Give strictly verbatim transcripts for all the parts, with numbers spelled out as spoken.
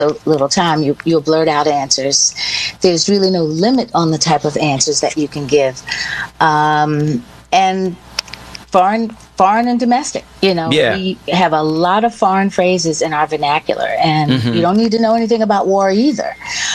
little time, you, you'll blurt out answers. There's really no limit on the type of answers that you can give. Um, and foreign foreign and domestic, you know, yeah. we have a lot of foreign phrases in our vernacular, and mm-hmm. you don't need to know anything about war either.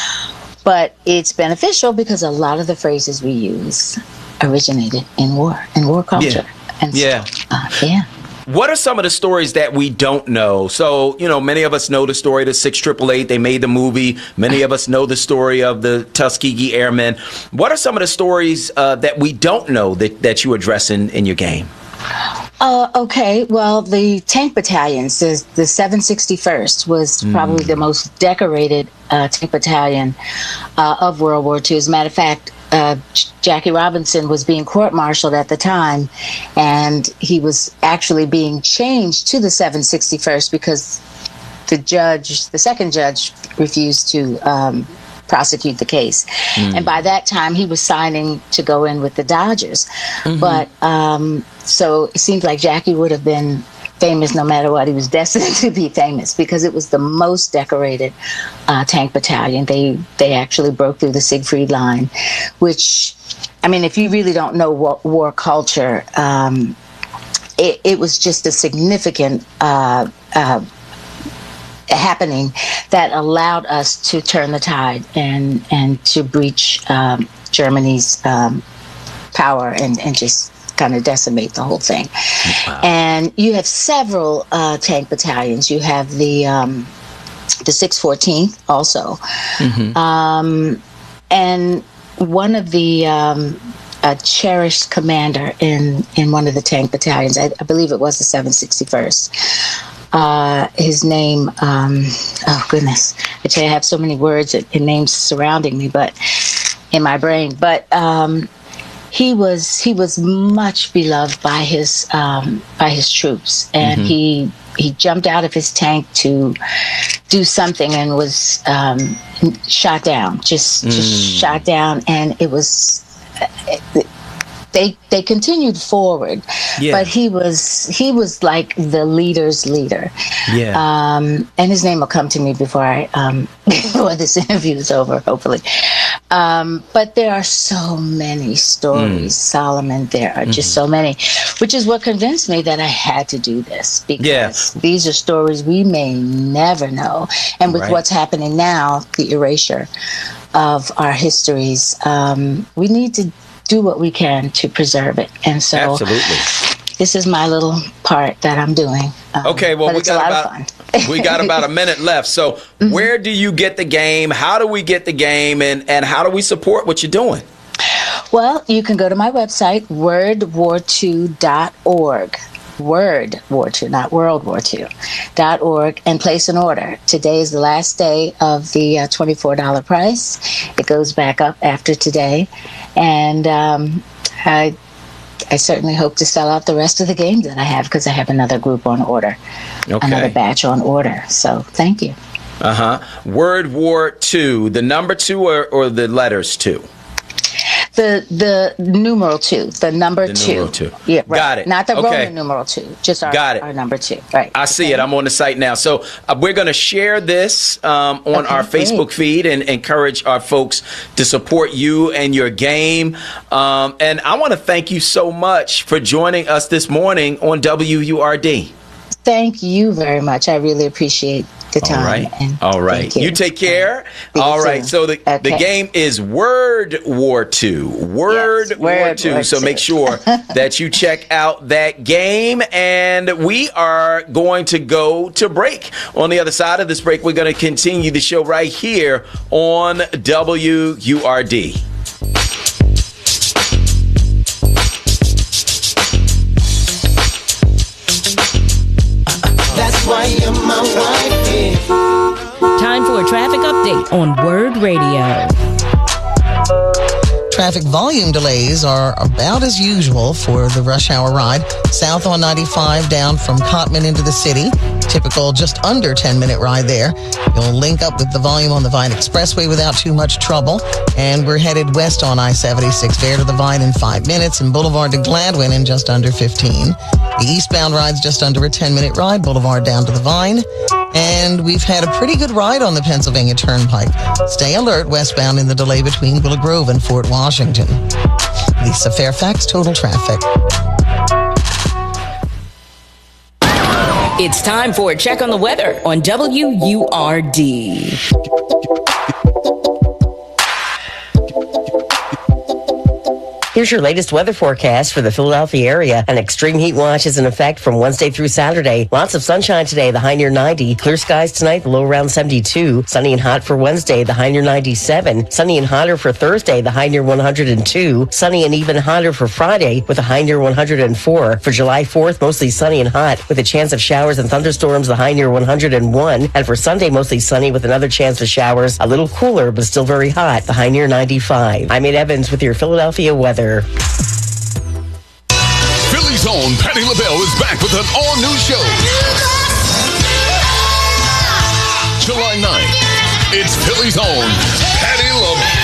But it's beneficial because a lot of the phrases we use originated in war, in war culture. Yeah. And yeah. So, uh, yeah. What are some of the stories that we don't know? So, you know, many of us know the story of the six triple eight. They made the movie. Many of us know the story of the Tuskegee Airmen. What are some of the stories uh, that we don't know that, that you address in, in your game? Uh, okay, well, the tank battalions, the, the seven sixty-first was mm. probably the most decorated uh, tank battalion uh, of World War Two. As a matter of fact, uh, Jackie Robinson was being court-martialed at the time, and he was actually being changed to the seven sixty-first because the judge, the second judge, refused to um, prosecute the case. Mm. And by that time, he was signing to go in with the Dodgers. Mm-hmm. But um, so it seems like Jackie would have been famous no matter what. He was destined to be famous because it was the most decorated uh, tank battalion. They they actually broke through the Siegfried Line, which, I mean, if you really don't know war, war culture, um, it, it was just a significant uh, uh, happening that allowed us to turn the tide and and to breach um, Germany's um, power and, and just kind of decimate the whole thing. Wow. And you have several uh, tank battalions. You have the um, the six fourteenth also, mm-hmm. um, and one of the um, a cherished commander in in one of the tank battalions. I, I believe it was the seven sixty-first. Uh, his name, um, oh goodness, I tell you, I have so many words and, and names surrounding me, but in my brain. But um, he was he was much beloved by his um, by his troops, and mm-hmm. he he jumped out of his tank to do something and was um, shot down, just mm. just shot down, and it was. It, They they continued forward, yeah. but he was he was like the leader's leader. Yeah. Um, and his name will come to me before I um, before this interview is over, hopefully. Um, but there are so many stories, mm. Solomon. There are mm-hmm. just so many, which is what convinced me that I had to do this because yeah. these are stories we may never know. And with right. what's happening now, the erasure of our histories, um, we need to do what we can to preserve it. And so absolutely, this is my little part that I'm doing. Um, okay, well, we got about we got about a minute left. So mm-hmm. where do you get the game? How do we get the game? And, and how do we support what you're doing? Well, you can go to my website, world war two dot org. World War Two, not World War Two, dot org, and place an order. Today is the last day of the uh, twenty-four dollars price. It goes back up after today, and um, I, I certainly hope to sell out the rest of the games that I have because I have another group on order, okay. another batch on order. So thank you. Uh huh. World War Two, the number two or, or the letters two? The the numeral two, the number the two. Numeral two. Yeah, right. Got it. Not the okay. Roman numeral two, just our, Got it. our number two. Right. I see okay. it. I'm on the site now. So uh, we're going to share this um, on okay, our Facebook great. feed and encourage our folks to support you and your game. Um, and I want to thank you so much for joining us this morning on W U R D. Thank you very much. I really appreciate the time. All right. And All right. You. you take care. Be All right. Soon. So the, okay. the game is World War Two. World yes, War Two. War so two. Make sure that you check out that game. And we are going to go to break. On the other side of this break, we're going to continue the show right here on W U R D. That's why you're my wife, yeah. Time for a traffic update on Word Radio. Traffic volume delays are about as usual for the rush hour ride. South on ninety-five down from Cottman into the city. typical just under ten minute ride there. You'll link up with the volume on the Vine Expressway without too much trouble. And we're headed west on I seventy-six there to the Vine in five minutes and Boulevard to Gladwin in just under fifteen. The eastbound ride's just under a ten minute ride, Boulevard down to the Vine. And we've had a pretty good ride on the Pennsylvania Turnpike. Stay alert westbound in the delay between Willow Grove and Fort Washington. Lisa Fairfax, Total Traffic. It's time for a check on the weather on W U R D. Here's your latest weather forecast for the Philadelphia area. An extreme heat watch is in effect from Wednesday through Saturday. Lots of sunshine today, the high near ninety. Clear skies tonight, the low around seventy-two. Sunny and hot for Wednesday, the high near ninety-seven. Sunny and hotter for Thursday, the high near one hundred two. Sunny and even hotter for Friday with a high near one hundred four. For July fourth, mostly sunny and hot with a chance of showers and thunderstorms, the high near one hundred one. And for Sunday, mostly sunny with another chance of showers. A little cooler, but still very hot, the high near ninety-five. I'm Ed Evans with your Philadelphia weather. Philly's own Patti LaBelle is back with an all-new show. July ninth, it's Philly's own Patti LaBelle.